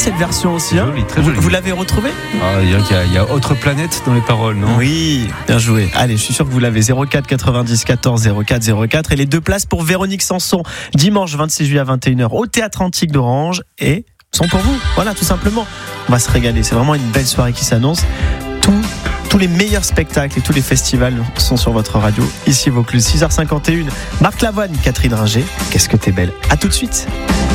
cette version aussi. Jolie, très jolie. Vous l'avez retrouvée? Il y a autre planète dans les paroles, non? Oui, bien joué. Allez, je suis sûr que vous l'avez. 04 90 14 04 04 et les 2 places pour Véronique Sanson dimanche 26 juillet à 21h au Théâtre Antique d'Orange et sont pour vous. Voilà, tout simplement. On va se régaler. C'est vraiment une belle soirée qui s'annonce. Tous les meilleurs spectacles et tous les festivals sont sur votre radio. Ici Vaucluse, 6h51. Marc Lavoine, Catherine Ringer. Qu'est-ce que t'es belle. À tout de suite.